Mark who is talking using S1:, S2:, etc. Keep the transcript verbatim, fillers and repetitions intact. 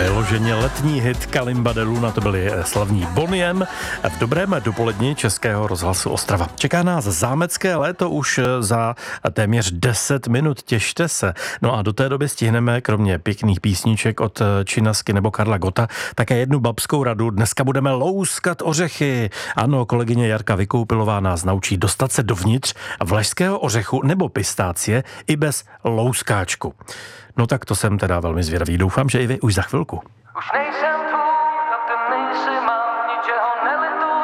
S1: Vyloženě letní hit Kalimba de Luna, to byli slavní Boniem v dobrém dopoledni Českého rozhlasu Ostrava. Čeká nás zámecké léto už za téměř deset minut, těšte se. No a do té doby stihneme, kromě pěkných písniček od Činasky nebo Karla Gotta, také jednu babskou radu. Dneska budeme louskat ořechy. Ano, kolegyně Jarka Vykoupilová nás naučí dostat se dovnitř vlašského ořechu nebo pistácie i bez louskáčku. No tak to jsem teda velmi zvědavý. Doufám, že i vy už za chvilku.
S2: Už nejsem